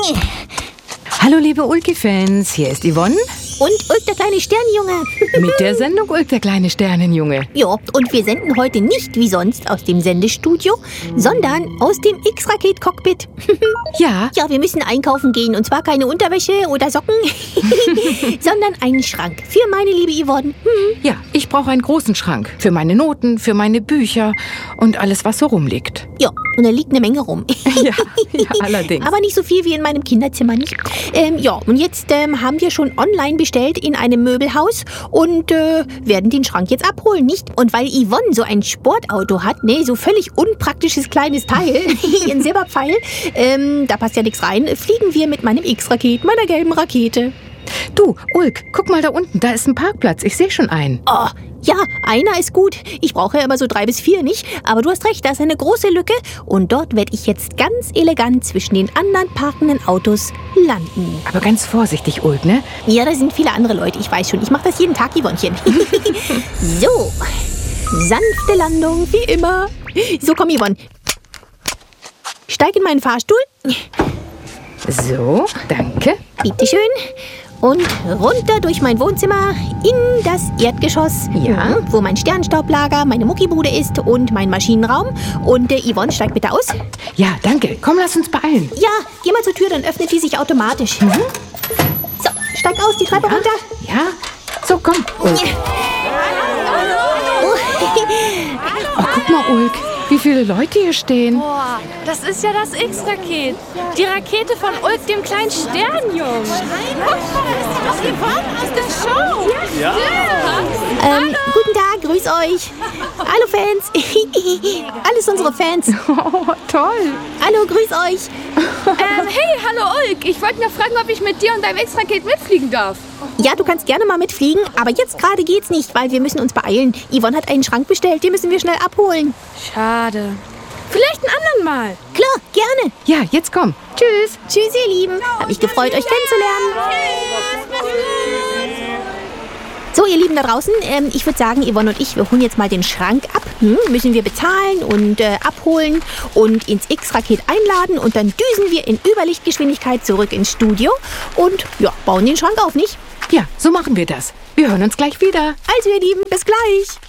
Hallo liebe Ulki-Fans, hier ist Yvonne. Und Ulk, der kleine Sternenjunge. Mit der Sendung Ulk, der kleine Sternenjunge. Ja, und wir senden heute nicht wie sonst aus dem Sendestudio, sondern aus dem X-Raket-Cockpit. Ja. Ja, wir müssen einkaufen gehen. Und zwar keine Unterwäsche oder Socken, sondern einen Schrank für meine liebe Yvonne. Ja, ich brauche einen großen Schrank. Für meine Noten, für meine Bücher und alles, was so rumliegt. Ja, und da liegt eine Menge rum. Ja, allerdings. Aber nicht so viel wie in meinem Kinderzimmer, nicht? Ja, und jetzt haben wir schon online bestellt in einem Möbelhaus und werden den Schrank jetzt abholen, nicht? Und weil Yvonne so ein Sportauto hat, ne, so völlig unpraktisches kleines Teil, ein Silberpfeil, da passt ja nichts rein, fliegen wir mit meinem X-Raket, meiner gelben Rakete. Du, Ulk, guck mal da unten, da ist ein Parkplatz. Ich sehe schon einen. Oh, ja, einer ist gut. Ich brauche ja immer so 3 bis 4, nicht? Aber du hast recht, da ist eine große Lücke und dort werde ich jetzt ganz elegant zwischen den anderen parkenden Autos landen. Aber ganz vorsichtig, Ulk, ne? Ja, da sind viele andere Leute, ich weiß schon. Ich mache das jeden Tag, Yvonnchen. So, sanfte Landung, wie immer. So, komm, Yvonne. Steig in meinen Fahrstuhl. So, danke. Bitteschön. Und runter durch mein Wohnzimmer in das Erdgeschoss, Ja. wo mein Sternstaublager, meine Muckibude ist und mein Maschinenraum. Und Yvonne, steig bitte aus. Ja, danke. Komm, lass uns beeilen. Ja, geh mal zur Tür, dann öffnet die sich automatisch. So, steig aus, die Treppe runter. Ja? So, komm, Ulk. Oh, guck mal, Ulk, wie viele Leute hier stehen. Boah, das ist ja das X-Raket. Die Rakete von Ulk, dem kleinen Sternenjungen. Das ist Yvonne aus der Show. Ja. Guten Tag, grüß euch. Hallo Fans. Alles unsere Fans. Oh, toll. Hallo, grüß euch. Hey, hallo Ulk. Ich wollte nur fragen, ob ich mit dir und deinem X-Raket mitfliegen darf. Ja, du kannst gerne mal mitfliegen, aber jetzt gerade geht's nicht, weil wir müssen uns beeilen. Yvonne hat einen Schrank bestellt, den müssen wir schnell abholen. Schade. Vielleicht ein anderen Mal. Klar, gerne. Ja, jetzt komm. Tschüss. Tschüss, ihr Lieben. Hab mich gefreut, euch kennenzulernen. So, ihr Lieben da draußen, ich würde sagen, Yvonne und ich, wir holen jetzt mal den Schrank ab. Müssen wir bezahlen und abholen und ins X-Raket einladen. Und dann düsen wir in Überlichtgeschwindigkeit zurück ins Studio und ja, bauen den Schrank auf, nicht? Ja, so machen wir das. Wir hören uns gleich wieder. Also, ihr Lieben, bis gleich.